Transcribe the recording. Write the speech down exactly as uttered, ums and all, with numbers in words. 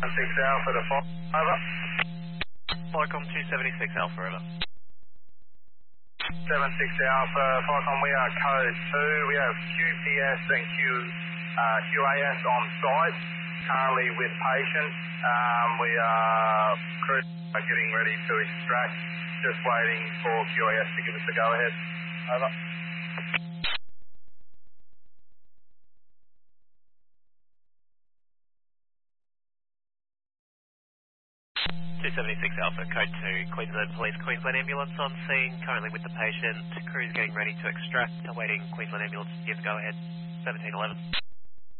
six Alpha to five, over. Flycom two seventy-six Alpha, over. seven six Alpha, Flycom, we are code two. We have Q P S and Q, uh, Q A S on site, currently with patient. Um, we are crew are getting ready to extract, just waiting for Q A S to give us the go-ahead. Over. two seventy-six Alpha, code two, Queensland Police, Queensland Ambulance on scene, currently with the patient. Crew's getting ready to extract, awaiting Queensland Ambulance to give the go-ahead. seventeen eleven.